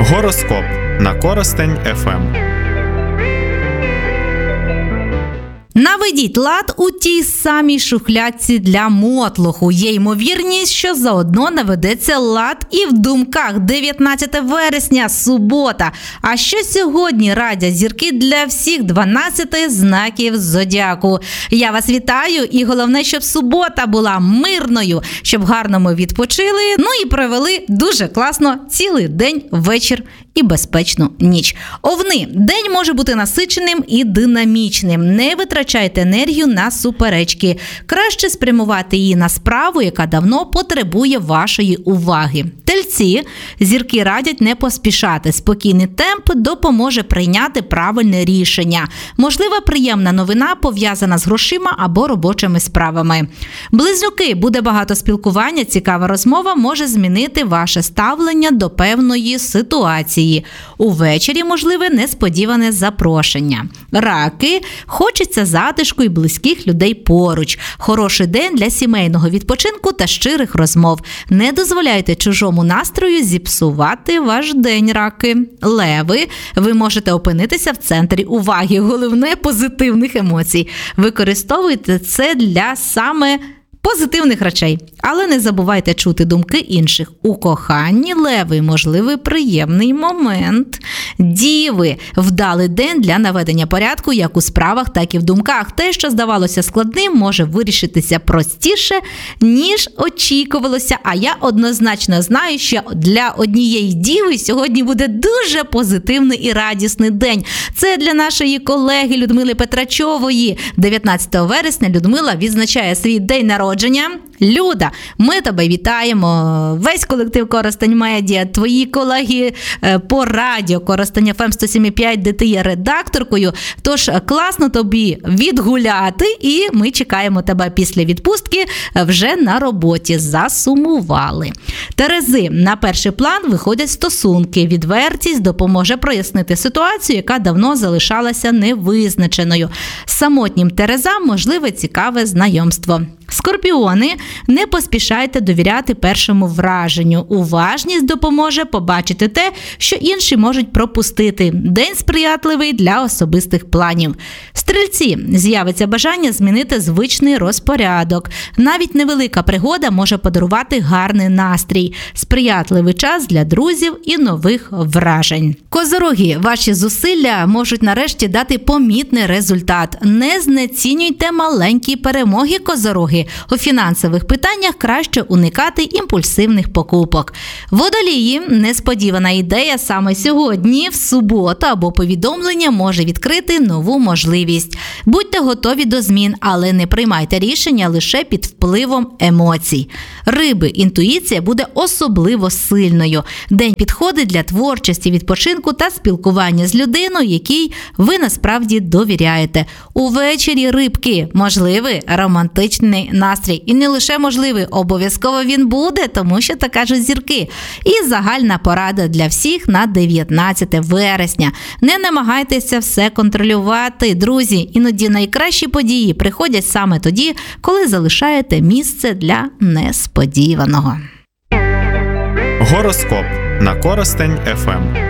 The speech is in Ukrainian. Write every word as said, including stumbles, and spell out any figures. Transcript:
Гороскоп на Коростень еф ем. Наведіть лад у тій самій шухлядці для мотлоху. Є ймовірність, що заодно наведеться лад і в думках. дев'ятнадцяте вересня, субота. А що сьогодні радять зірки для всіх дванадцяти знаків зодіаку? Я вас вітаю, і головне, щоб субота була мирною, щоб гарно ми відпочили, ну і провели дуже класно цілий день, вечір і безпечну ніч. Овни. День може бути насиченим і динамічним. Не витрачайте енергію на суперечки. Краще спрямувати її на справу, яка давно потребує вашої уваги. Тельці. Зірки радять не поспішати. Спокійний темп допоможе прийняти правильне рішення. Можлива приємна новина, пов'язана з грошима або робочими справами. Близнюки. Буде багато спілкування, цікава розмова може змінити ваше ставлення до певної ситуації. Увечері можливе несподіване запрошення. Раки. Хочеться затишку і близьких людей поруч. Хороший день для сімейного відпочинку та щирих розмов. Не дозволяйте чужому настрою зіпсувати ваш день, раки. Леви. Ви можете опинитися в центрі уваги. Головне – позитивних емоцій. Використовуйте це для саме позитивних речей. Але не забувайте чути думки інших. У коханні, леви, можливий приємний момент. Діви. Вдалий день для наведення порядку як у справах, так і в думках. Те, що здавалося складним, може вирішитися простіше, ніж очікувалося. А я однозначно знаю, що для однієї діви сьогодні буде дуже позитивний і радісний день. Це для нашої колеги Людмили Петрачової. дев'ятнадцятого вересня Людмила відзначає свій день народження. Люда, ми тебе вітаємо. Весь колектив Коростень Медіа, твої колеги по радіо Коростень еф ем сто сім і п'ять, де ти є редакторкою. Тож класно тобі відгуляти, і ми чекаємо тебе після відпустки вже на роботі. Засумували. Терези. На перший план виходять стосунки. Відвертість допоможе прояснити ситуацію, яка давно залишалася невизначеною. Самотнім терезам можливе цікаве знайомство. Скорпіони. Не поспішайте довіряти першому враженню. Уважність допоможе побачити те, що інші можуть пропустити. День сприятливий для особистих планів. Стрільці. З'явиться бажання змінити звичний розпорядок. Навіть невелика пригода може подарувати гарний настрій. Сприятливий час для друзів і нових вражень. Козороги. Ваші зусилля можуть нарешті дати помітний результат. Не знецінюйте маленькі перемоги, козороги. У фінансових питаннях краще уникати імпульсивних покупок. Водолії. Несподівана ідея саме сьогодні, в суботу або повідомлення може відкрити нову можливість. Будьте готові до змін, але не приймайте рішення лише під впливом емоцій. Риби. Інтуїція буде особливо сильною. День підходить для творчості, відпочинку та спілкування з людиною, якій ви насправді довіряєте. Увечері, рибки, можливий романтичний настрій. І не лише можливий, обов'язково він буде, тому що так кажуть зірки. І загальна порада для всіх на дев'ятнадцяте вересня. Не намагайтеся все контролювати, друзі. Іноді найкращі події приходять саме тоді, коли залишаєте місце для несподіваного. Гороскоп на Коростень еф ем.